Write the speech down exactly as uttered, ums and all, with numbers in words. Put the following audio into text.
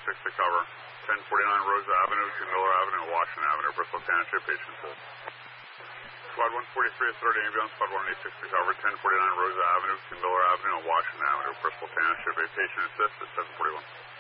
six to cover. ten forty-nine Rosa Avenue to Miller Avenue, Washington Avenue, Bristol Township, patient assist. Squad one forty-three is thirty ambulance, squad one eighty-six to cover, ten forty-nine Rosa Avenue to Miller Avenue, Washington Avenue, Bristol Township, a patient assist at seven forty-one.